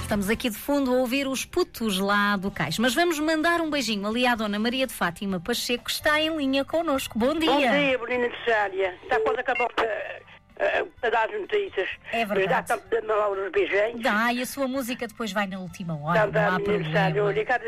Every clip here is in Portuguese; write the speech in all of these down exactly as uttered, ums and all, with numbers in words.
Estamos aqui de fundo a ouvir os putos lá do Cais. Mas vamos mandar um beijinho ali à Dona Maria de Fátima Pacheco, que está em linha connosco. Bom dia. Bom dia, Bolina de Sália. Está quase acabou para dar as notícias. É verdade. Dá tempo de mandar os beijinhos. Dá, e a sua música depois vai na última hora, Tá, não tá, há Bolina de Sália. problema. Olha, eu quero,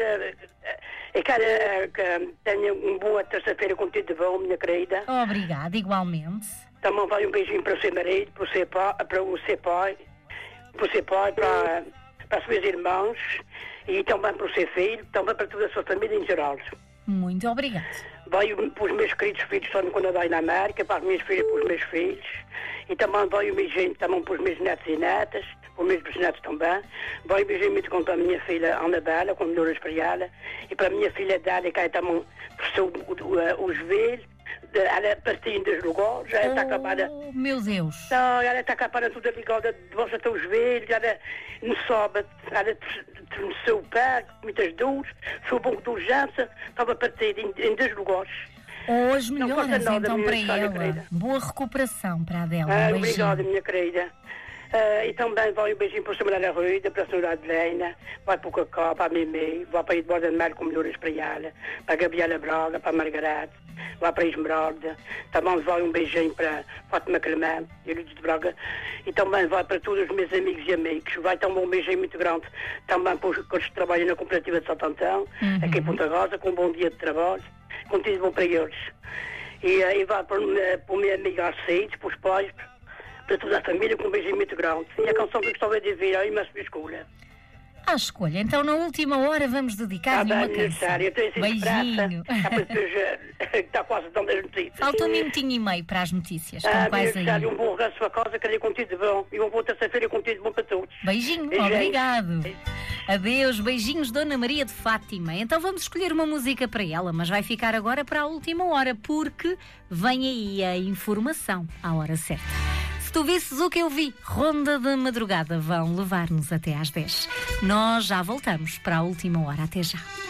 eu quero eh, que tenha uma boa terça-feira contigo de bom, minha querida. Obrigada, igualmente. Também vai um beijinho para o seu marido, para o seu pai, para o seu pai, para o seu pai, para, para os seus irmãos e também para o seu filho, também para toda a sua família em geral. Muito obrigada. Vai para os meus queridos filhos que estão no Canadá e na América, para as minhas filhas, para os meus filhos. E também vai um beijinho também para os meus netos e netas, para os meus bisnetos também. Vai um beijinho muito com a minha filha Anabela, com melhoras para ela. E para a minha filha Dália, que é também professor o joelho. Ela partiu em dois lugares, ela está acabada. Oh, meu Deus. Não, ela está acabada toda ligada de baixo até os joelhos, ela não sobe, ela torneceu o pé, com muitas dores, foi um pouco de urgência, estava partida em, em dois lugares. Oh, as Não melhoras falta nada, então minha para história, ela. querida. Boa recuperação para a Adela. Ah, Um beijinho. obrigada, minha querida. Ah, e também vai um beijinho para a Samuela Ruida, para a senhora Adelina, vai para o Cacá, para a Mimi, vai para a Eduardo de Melo com melhoras para ela, para a Gabriela Braga, para a Margarete, vai para a Esmeralda, também vai um beijinho para a Fátima Clemente e Lúcio de Braga, e também vai para todos os meus amigos e amigos, vai também um beijinho muito grande também para os que trabalham na Cooperativa de Santo Antão, Uhum. aqui em Ponta Rosa, com um bom dia de trabalho, com tudo bom para eles. E aí vai para, o- para o meu amigo Arcedes, para os pais, para toda a família, com um beijinho muito grande. E a canção que eu gostava de ver aí, mas me escolha. À escolha. Então, na última hora, vamos dedicar-lhe Está uma bem, canção. necessário. Eu estou assim Beijinho. depressa. Está para depois, eh, está quase dando as notícias. Falta um minutinho e meio para as notícias. Estão Ah, quase aí. necessário, um bom regresso à sua casa, queria contigo de bom. E uma boa terça-feira contigo de bom para todos. Beijinho, Beijinhos. obrigado. Adeus, beijinhos, Dona Maria de Fátima. Então vamos escolher uma música para ela, mas vai ficar agora para a última hora, porque vem aí a informação à hora certa. Se tu visses o que eu vi, Ronda da Madrugada vão levar-nos até às dez. Nós já voltamos para a última hora. Até já.